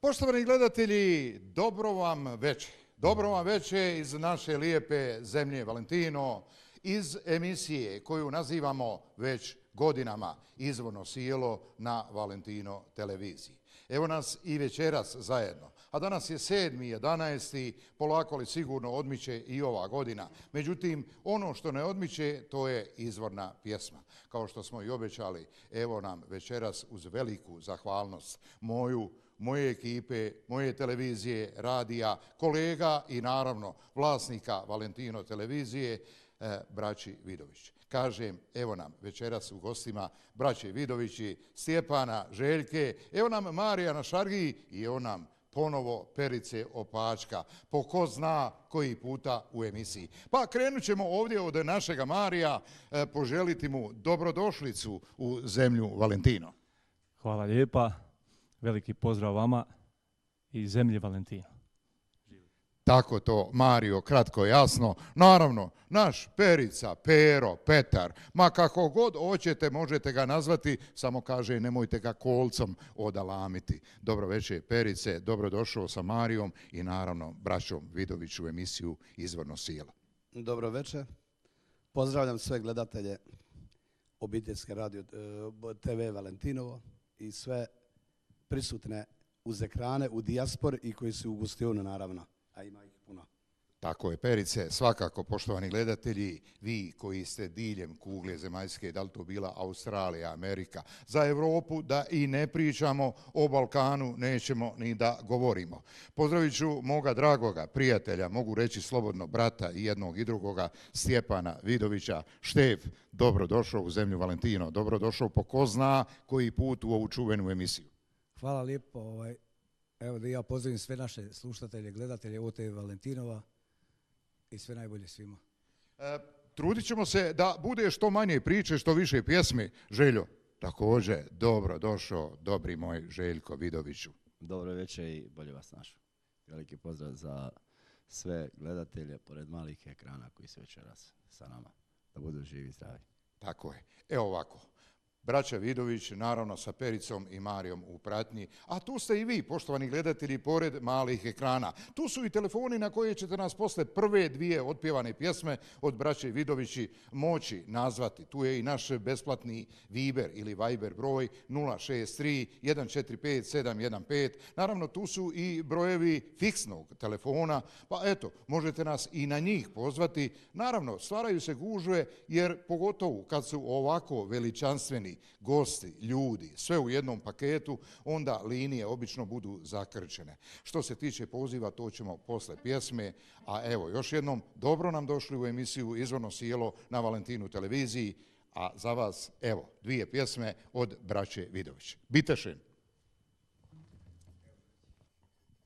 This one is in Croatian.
Poštovani gledatelji, dobro vam večer. Dobro vam večer iz naše lijepe zemlje Valentino, iz emisije koju nazivamo već godinama Izvorno sijelo na Valentino televiziji. Evo nas i večeras zajedno, a danas je 7.11. polako li sigurno odmiče i ova godina. Međutim, ono što ne odmiče, to je izvorna pjesma. Kao što smo i obećali, evo nam večeras uz veliku zahvalnost moje ekipe, moje televizije, radija, kolega i naravno vlasnika Valentino televizije, braći Vidović. Kažem, evo nam večeras u gostima braće Vidovići, Stjepana, Željke, evo nam Marija na šargiji i evo nam ponovo Perice Opačka, po ko zna koji puta u emisiji. Pa krenut ćemo ovdje od našega Marija, poželiti mu dobrodošlicu u zemlju Valentino. Hvala lijepa, veliki pozdrav vama i zemlji Valentino. Tako to, Mario, kratko, jasno. Naravno, naš Perica, Pero, Petar, ma kako god hoćete, možete ga nazvati, samo kaže nemojte ga kolcom odalamiti. Dobro večer, Perice, dobrodošao sa Marijom i naravno braćom Vidović u emisiju Izvorno sijelo. Dobro večer, pozdravljam sve gledatelje obiteljske radio TV Valentinovo i sve prisutne uz ekrane, u dijaspori i koji su u gostiju naravno. A ima ih puno. Tako je, Perice, svakako, poštovani gledatelji, vi koji ste diljem kugle zemaljske, da li to bila Australija, Amerika, za Evropu da i ne pričamo, o Balkanu nećemo ni da govorimo. Pozdravit ću moga dragoga prijatelja, mogu reći slobodno brata i jednog i drugoga, Stjepana Vidovića. Štef, dobrodošao u zemlju Valentino, dobrodošao po ko zna koji put u ovu čuvenu emisiju. Hvala lijepo. Evo da ja pozdravim sve naše slušatelje, gledatelje OTV Valentinova i sve najbolje svima. Trudit ćemo se da bude što manje priče, što više pjesme. Željo, također, dobro došao, dobri moj Željko Vidoviću. Dobro večer i bolje vas našao. Veliki pozdrav za sve gledatelje pored malih ekrana koji su večeras sa nama. Da budu živi i zdravi. Tako je. Evo ovako. Braća Vidović, naravno sa Pericom i Marijom u pratnji, a tu ste i vi, poštovani gledatelji, pored malih ekrana. Tu su i telefoni na koje ćete nas posle prve dvije otpjevane pjesme od braće Vidovići moći nazvati. Tu je i naš besplatni Viber ili Viber broj 063 145 715. Naravno, tu su i brojevi fiksnog telefona, pa eto, možete nas i na njih pozvati. Naravno, stvaraju se gužve, jer pogotovo kad su ovako veličanstveni gosti, ljudi, sve u jednom paketu, onda linije obično budu zakrčene. Što se tiče poziva, to ćemo posle pjesme, a evo, još jednom, dobro nam došli u emisiju Izvorno sijelo na Valentinu televiziji, a za vas, evo, dvije pjesme od braće Vidović. Bitešen.